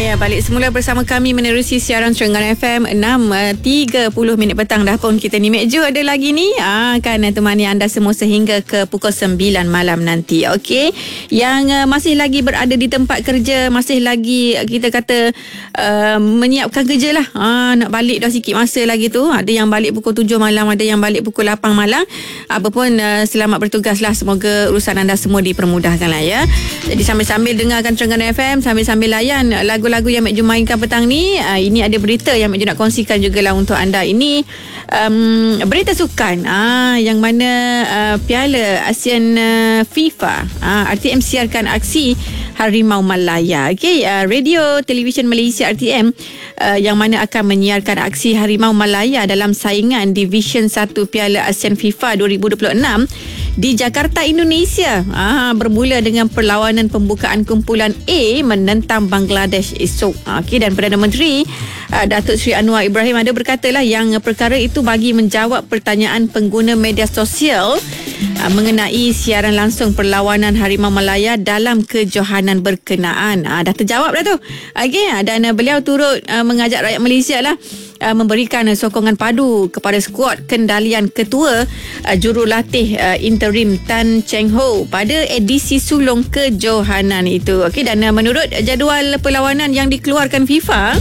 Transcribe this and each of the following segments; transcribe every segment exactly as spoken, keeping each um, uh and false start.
Ya, balik semula bersama kami menerusi siaran Terengganu F M enam tiga puluh minit petang dah pun kita ni. Mek Ju ada lagi ni akan temani anda semua sehingga ke pukul sembilan malam nanti. Okey. Yang uh, masih lagi berada di tempat kerja, masih lagi kita kata uh, menyiapkan kerja lah. Ha, nak balik dah sikit masa lagi tu. Ada yang balik pukul tujuh malam, ada yang balik pukul lapan malam. Apa pun uh, selamat bertugas lah. Semoga urusan anda semua dipermudahkan lah ya. Jadi sambil-sambil dengarkan Terengganu F M, sambil-sambil layan lagu-lagu yang Mek Ju mainkan petang ni. Uh, ini ada berita yang Mek Ju nak kongsikan jugalah untuk anda. Ini um, berita sukan uh, yang mana uh, Piala ASEAN uh, FIFA uh, R T M siarkan aksi Harimau Malaya. Okay, uh, Radio Television Malaysia R T M uh, yang mana akan menyiarkan aksi Harimau Malaya dalam saingan Division satu Piala ASEAN FIFA dua ribu dua puluh enam di Jakarta, Indonesia. Ah, bermula dengan perlawanan pembukaan kumpulan A menentang Bangladesh esok. Okey, dan Perdana Menteri uh, Datuk Seri Anwar Ibrahim ada berkatalah yang perkara itu bagi menjawab pertanyaan pengguna media sosial uh, mengenai siaran langsung perlawanan Harimau Malaya dalam kejohanan berkenaan. Ah, dah terjawab dah tu. Okey, dan uh, beliau turut uh, mengajak rakyat Malaysia lah Uh, memberikan uh, sokongan padu kepada skuad kendalian ketua uh, jurulatih uh, interim Tan Cheng Ho pada edisi sulung kejohanan itu. Okey, dan uh, menurut jadual perlawanan yang dikeluarkan FIFA,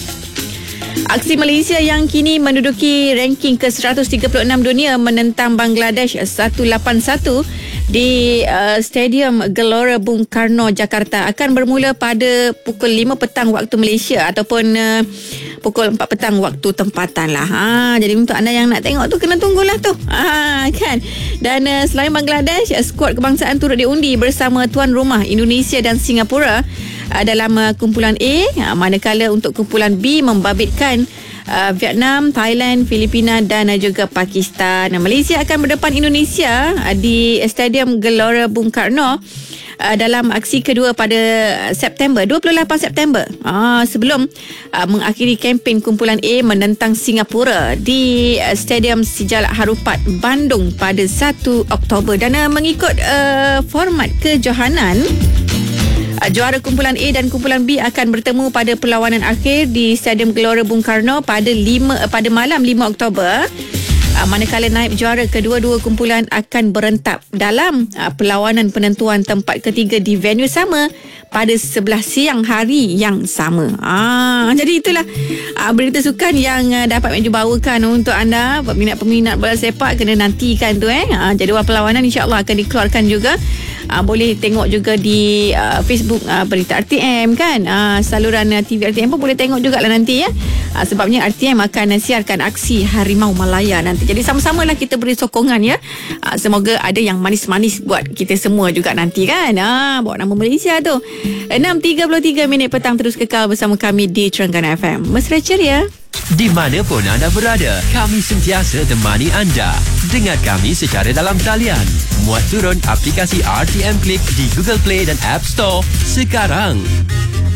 aksi Malaysia yang kini menduduki ranking ke seratus tiga puluh enam dunia menentang Bangladesh seratus lapan puluh satu di uh, Stadium Gelora Bung Karno, Jakarta akan bermula pada pukul lima petang waktu Malaysia ataupun uh, pukul empat petang waktu tempatan lah. Ha, jadi untuk anda yang nak tengok tu kena tunggulah tu. Ha, kan? Dan uh, selain Bangladesh, skuad kebangsaan turut diundi bersama tuan rumah Indonesia dan Singapura uh, dalam uh, kumpulan A, uh, manakala untuk kumpulan B membabitkan Uh, Vietnam, Thailand, Filipina dan uh, juga Pakistan. Malaysia akan berdepan Indonesia uh, di Stadium Gelora Bung Karno uh, dalam aksi kedua pada September, dua puluh lapan September. Uh, sebelum uh, mengakhiri kempen kumpulan A menentang Singapura di uh, Stadium Sijalak Harupat, Bandung pada satu Oktober. Dan uh, mengikut uh, format kejohanan, Uh, juara kumpulan A dan kumpulan B akan bertemu pada perlawanan akhir di Stadium Gelora Bung Karno pada lima uh, pada malam lima Oktober. Uh, manakala naib juara kedua-dua kumpulan akan berentap dalam uh, perlawanan penentuan tempat ketiga di venue sama pada sebelah siang hari yang sama. Ah, jadi itulah uh, berita sukan yang uh, dapat Mek Ju bawakan untuk anda. Peminat-peminat bola sepak kena nantikan tu eh. Uh, jadual perlawanan insya-Allah akan dikeluarkan juga. Uh, boleh tengok juga di uh, Facebook uh, Berita R T M kan. Uh, saluran uh, T V R T M pun boleh tengok jugalah nanti ya. Uh, sebabnya R T M akan uh, siarkan aksi Harimau Malaya nanti. Jadi sama-samalah kita beri sokongan ya. Uh, semoga ada yang manis-manis buat kita semua juga nanti kan. Uh, bawa nama Malaysia tu. enam tiga puluh tiga minit petang, terus kekal bersama kami di Terengganu F M. Mesra ceria. Di mana pun anda berada, kami sentiasa temani anda. Dengar kami secara dalam talian. Muat turun aplikasi R T M Click di Google Play dan App Store sekarang.